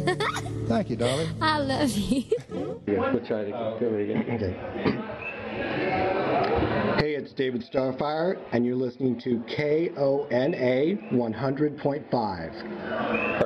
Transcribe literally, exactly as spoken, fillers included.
Thank you, darling. I love you. Yeah, we'll try to do it again. Okay. Hey, it's David Starfire, and you're listening to K O N A one hundred point five.